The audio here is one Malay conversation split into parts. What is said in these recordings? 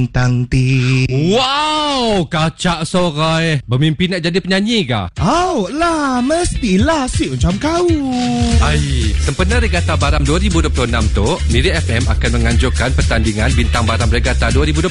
Tang ti. Wow, kacak sorai. Bermimpi nak jadi penyanyi kah? Oh lah, mestilah si macam kau. Ai, sempena Regata Baram 2026 tu, Miri FM akan menganjurkan pertandingan Bintang Baram Regata 2026.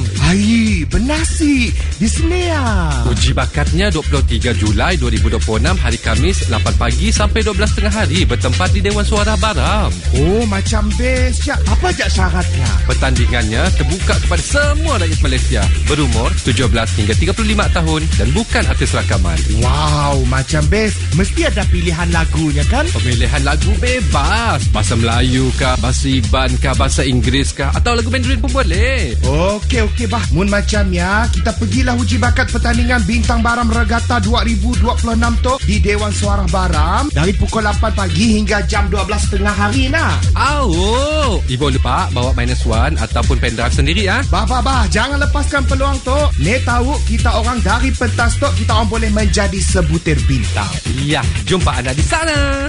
Ai, benar si. Di sini ya. Uji bakatnya 23 Julai 2026 hari Khamis 8 pagi sampai 12.30 hari bertempat di Dewan Suara Baram. Oh, macam best. Apa je syaratnya? Pertandingannya terbuka kepada semua rakyat Malaysia berumur 17 hingga 35 tahun dan bukan artis rakaman. Wow, macam best. Mesti ada pilihan lagunya kan? Pemilihan lagu bebas. Bahasa Melayu kah, bahasa Iban kah, bahasa Inggeris kah, atau lagu Mandarin pun boleh. Okey bah. Mun macam ya, kita pergilah uji bakat pertandingan Bintang Baram Regata 2026 tu di Dewan Suara Baram dari pukul 8 pagi hingga jam 12.30 hari nah. Oh, ibu lupa bawa -1 ataupun pendrive sendiri ya. Bah, jangan lepaskan peluang tu. Ni tahu kita orang dari pentas tu, kita orang boleh menjadi sebutir bintang. Ya, jumpa anda di sana.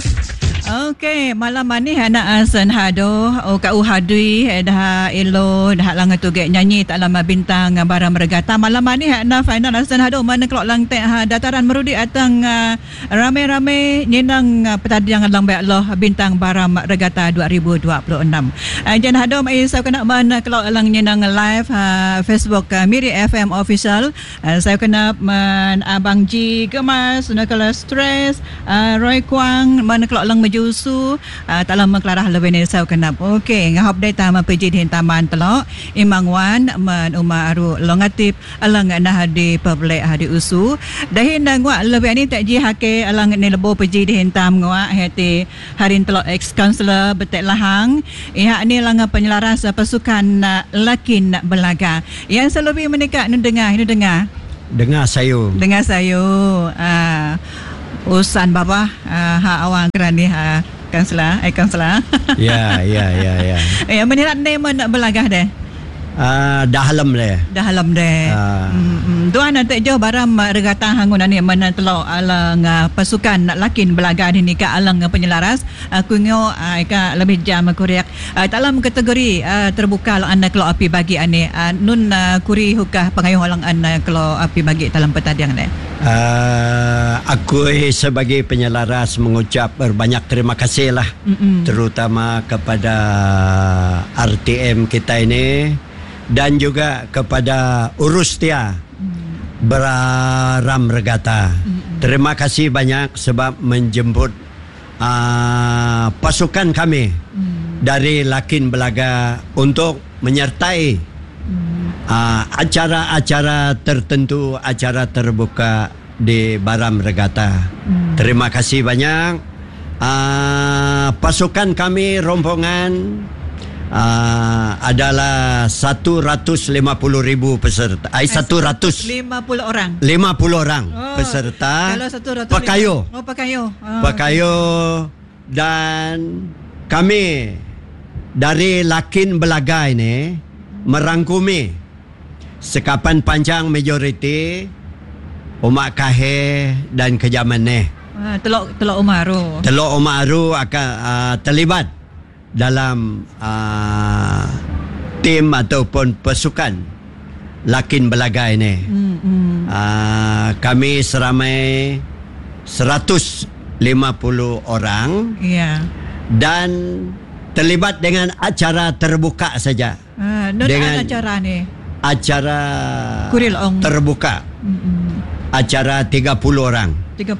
Okey, malam ni anak Asan Hado, kau hadui dah elo dah lang tu gek nyanyi tak lama Bintang Baram Regata. Malam ni anak final Asan Hado mana kelok lang teh dataran merudi atang rame-rame nyenang pertandingan lang baik Allah Bintang Baram Regata 2026. Jan Hado mai saya kena mana kelok lang nyenang live Facebook Miri FM official. Saya kena man Abang Ji Gemas nakala stress Roy Kwang mana kelok lang Jusu tak lama kelarah lebih ni saya kenap. Okey, ngahap data mapiji di taman telok Imang Wan man Umar Aru Longatip alang nah di public hadi usu dahin ngwa lebih ni tak ji hake alang ni lebo piji di hintam ngwa hati harin telok ex councilor Betek Lahang iha ni lang penyelaras pasukan lakin belaga yang selebih menikah nu dengar sayu urusan bapa awang kerani kansela ya ya menirat ni nak belagah deh dah halam deh tuan nanti jauh Baram Regata hangun ni mana telok alang pasukan nak lakin belaga ni ka alang penyelaras kungo ka lebih jam kuriak dalam kategori terbuka lang anak kelok api bagi ane nun kuri hukah pengayuh lang anak kelok api bagi dalam pertandingan ni. Aku sebagai penyelaras mengucap berbanyak terima kasih lah terutama kepada RTM kita ini dan juga kepada urus dia Baram Regata. Terima kasih banyak sebab menjemput pasukan kami dari Lakin Belaga untuk menyertai acara-acara tertentu, acara terbuka di Baram Regata. Terima kasih banyak. Pasukan kami rombongan adalah 150,000 peserta. 150 orang. 50 orang peserta. Kalau 150 Pakayo dan kami dari Lakin Belaga ini merangkumi sekapan panjang majoriti Umak Kahe dan Kejaman ni. Telok Umaru akan terlibat dalam tim ataupun pasukan Lakin Belaga ini. Kami seramai 150 orang dan terlibat dengan acara terbuka saja. Dengan acara ni acara terbuka. Acara 30 orang.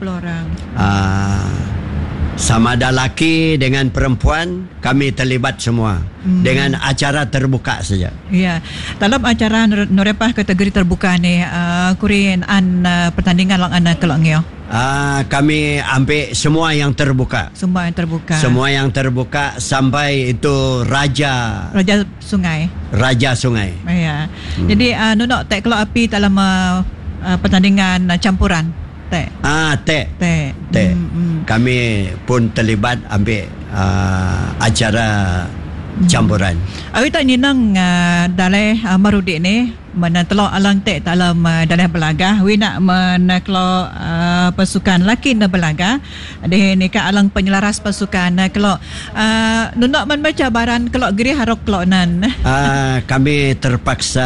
Sama ada laki dengan perempuan, kami terlibat semua dengan acara terbuka saja. Ya, dalam acara norepah kategori terbuka ni, kurin pertandingan lang anak kelak ngio. Kami ambil semua yang terbuka. Semua yang terbuka sampai itu Raja Sungai. Ya. Jadi nunok tek kelak api dalam pertandingan campuran. Tek. Kami pun terlibat ambil acara campuran. Awi tak ninang dalai marudi ni mana telok alang tek dalam dalai Belaga wi nak mana kelok pasukan laki na belaga dehe ni ka alang penyelaras pasukan kelok nunok man baca baran kelok geri harok kelok nan kami terpaksa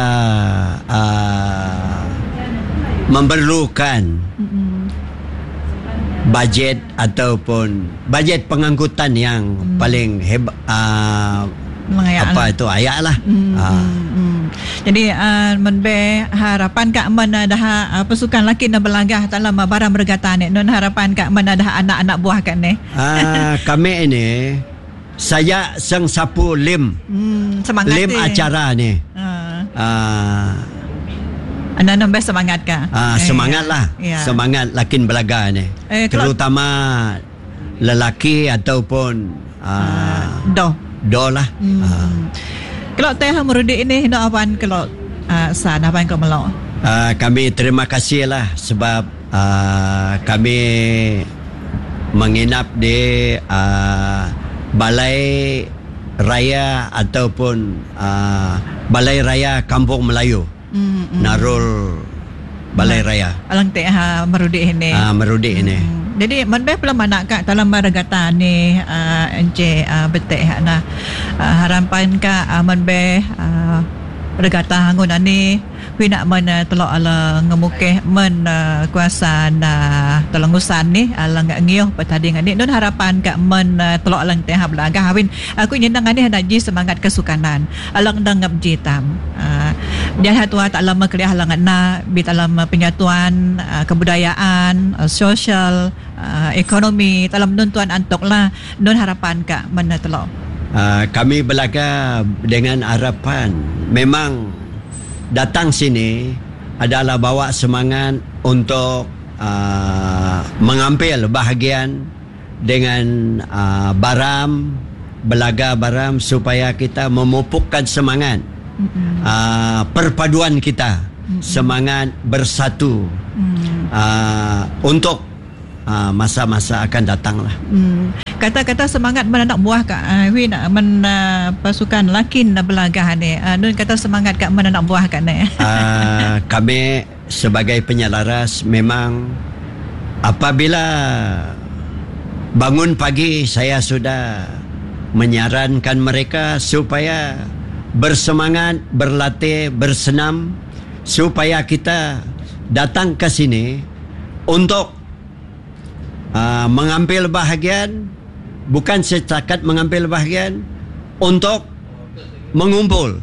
memerlukan bajet ataupun bajet pengangkutan yang paling hebat itu ayak lah. Jadi menbe harapan kak mana dah pasukan laki na belagah dalam barang bergata ni non harapan kak mana dah anak-anak buah kak ni. Kami ini saya sang sapu lim acara ni. Anda nambah semangat kah? Semangat lah. Semangat lakin belaga ni. Terutama lelaki ataupun doh lah. Kalau teh merudi ini nak apaan kalau sana apaan kalau melok? Kami terima kasih lah sebab kami menginap di Balai Raya ataupun Balai Raya Kampung Melayu. Narul Balai Raya. Alang teh merudi ini. Merudi ini. Jadi manbeh pelam anak kak dalam maragata ni encik betek na harapan kak manbeh regata hangun ani pina man telok ala ngemukeh men kuasa na telengusan ni alang ngioh pertandingan ni don harapan kak men telok alang teh belaga hawin aku nyenang ani hanaji semangat kesukanan alang dang ngabji tam dia hatua tak lama kuliah alang na bit alam penyatuan kebudayaan sosial ekonomi dalam nuntuan antok lah don harapan kak men telok kami belaga dengan harapan memang datang sini adalah bawa semangat untuk mengambil bahagian dengan baram belaga baram supaya kita memupukkan semangat perpaduan kita semangat bersatu untuk masa-masa akan datang lah. Kata-kata semangat menanak buah kak Win pasukan lakin belagah ni nun kata semangat kak menanak buah kak ni. Kami sebagai penyelaras memang apabila bangun pagi saya sudah menyarankan mereka supaya bersemangat, berlatih, bersenam supaya kita datang ke sini untuk mengambil bahagian, bukan setakat mengambil bahagian, untuk mengumpul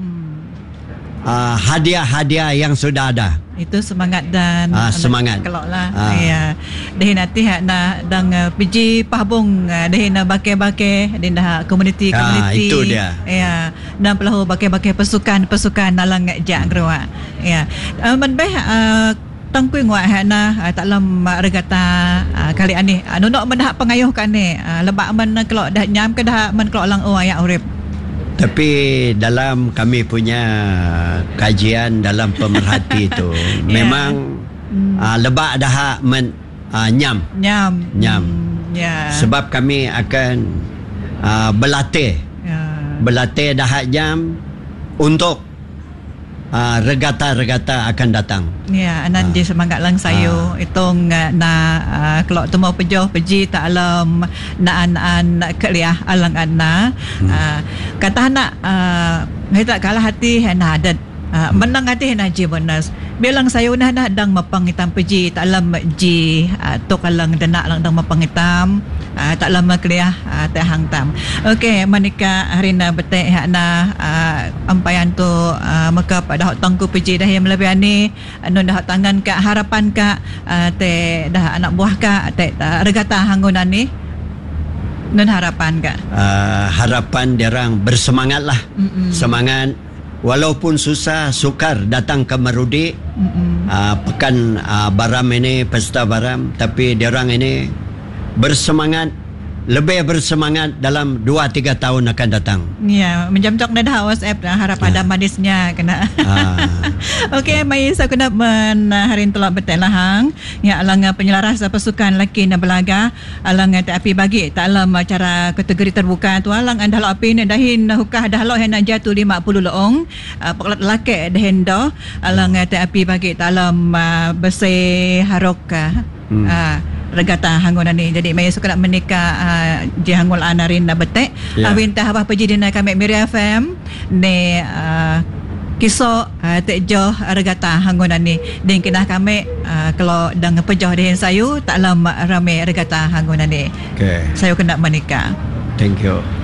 hadiah-hadiah yang sudah ada. Itu semangat dan semangat. Kalau lah, ya. Deh nanti na dang piji pahbung deh na bake-bake deh dah komuniti. Itu dia. Ya, dan pelahu bake-bake pasukan nalang jak gerwa. Ya, manbeh tangkui ngwa na taklam regata kali ani nunok mendak pengayuh kan ni lebak men kelok dah nyam ke dah men kelok lang ayak urip. Tapi dalam kami punya kajian dalam pemerhati itu memang lebak dah men nyam. Sebab kami akan berlatih dah jam untuk regata-regata akan datang. Ya, anan je semangat lang sayo itong kelok temo pejoh peji tak alam naan kuliah alang anna kata anak tak kalah hati na adat menang hati na je bonus bilang sayo na dang mapang hitam peji tak alam ji tok alang dana lang dang mapang hitam tak lama kuliah teh hang tam. Okey, manika hari na betek na ampayan tu maka pada tangku peji dah yang lebih ani anu dah tangan ka harapan ka teh dah anak buah ka teh regata hangunan ni nun harapan ka harapan derang bersemangat lah. Semangat walaupun susah sukar datang ke Merudi pekan baram ini pesta baram tapi derang ini bersemangat lebih bersemangat dalam 2-3 tahun akan datang. Ya, menjamtok dah WhatsApp harap ada manisnya kena. Okey, mai saya kena harin telak betul lahang. Ya alang penyelaras pasukan laki na belaga, alang api bagi tak alam cara kategori terbuka tu alang anda api ni dahin hukah dah lo hen jatuh 50 loong. Poklat laki dahin do alang api bagi tak alam bersih harok regata hangunan ni. Jadi mai suka nak menikah je hangul anarin na betek. Bintah apa pergi dina kami Miri FM ni kisah tekjoh regata hangunan ni. Dan kena kami kalau dang pejoh dengan sayu tak lama ramai regata hangunan ni. Okay. Saya kena menikah. Thank you.